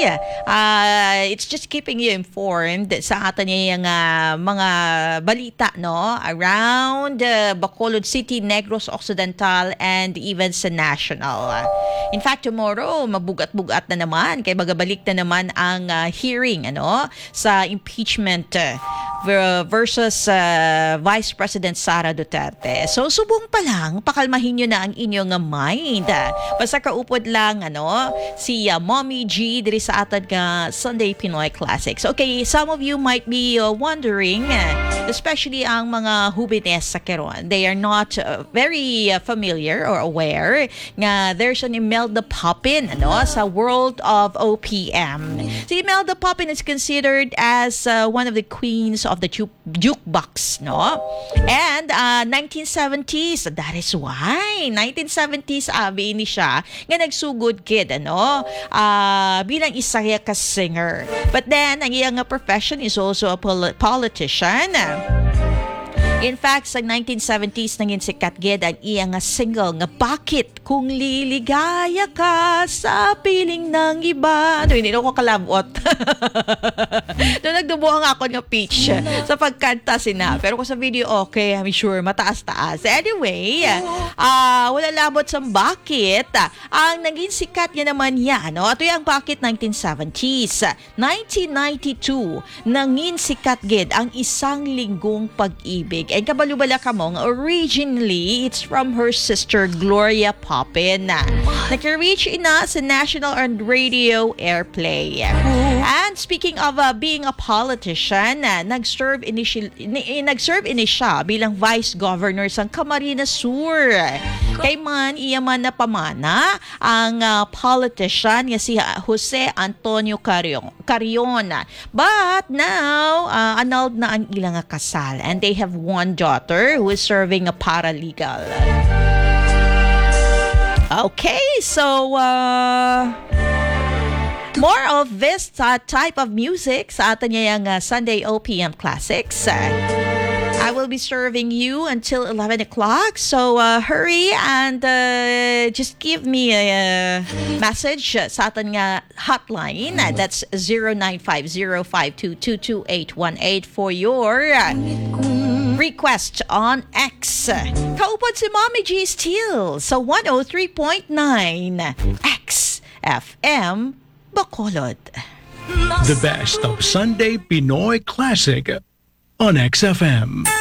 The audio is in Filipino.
It's just keeping you informed sa atin yung mga balita, no? Around Bacolod City, Negros Occidental, and even sa National. In fact, tomorrow, mabugat-bugat na naman. Kaya magabalik na naman ang hearing, sa impeachment versus Vice President Sara Duterte. So, subong pa lang, pakalmahin nyo na ang inyong mind. Basta kaupod lang, si Mommy G diri sa atin nga Sunday Pinoy Classics. Okay, some of you might be wondering, especially ang mga hubines sa Quezon, they are not very familiar or aware nga there's an Imelda Popin sa world of OPM. Si Imelda Popin is considered as one of the queens of the jukebox, no? And 1970s, that is why 1970s abi ni siya nga nagsugod kid bilang isa ka singer. But then ang iyang profession is also a politician. In fact, sa 1970s naging sikat gid ang iyang single nga Bakit Kung Liligaya Ka sa Piling ng Iba. Hindi ko kalabot. Doon nagdubuhang ako ng pitch sa pagkanta sina. Pero kung sa video, okay, I'm sure mataas-taas. Anyway, wala labot sa Bakit. Ang naging sikat niya naman yan. Ito yung Bakit 1970s. 1992, naging sikat gid ang Isang Linggong Pag-ibig. And kabalubala ka mong, originally, it's from her sister Gloria Popin. Nag-reach ina sa national and radio airplay. And speaking of being a politician, nag-serve ini siya bilang vice governor sa Camarines Sur. Kay man, iya man na pamana ang politician nga si Jose Antonio Carrion. But now, annulled na ang ilang kasal. And they have one daughter who is serving a paralegal. Okay, so more of this type of music sa atin yung Sunday OPM Classics. I will be serving you until 11 o'clock. So hurry and just give me a message sa atin nga hotline. That's 095052228818 for your request on X. Kaupod si Mommy G still sa 103.9 X FM Bacolod. The best of Sunday Pinoy Classic on XFM.